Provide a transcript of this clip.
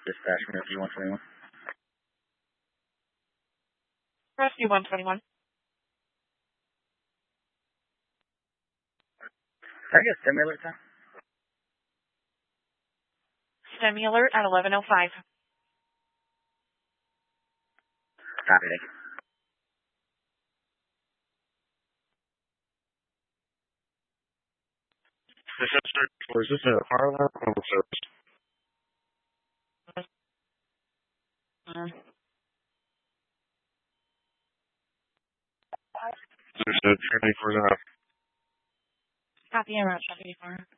Dispatch from Rescue 121. Rescue 121. Can I get a STEMI alert time? STEMI alert at 11:05. Copy, thank you. Is this a fire alarm or public service? There's a 24 Copy, I'm out, 74.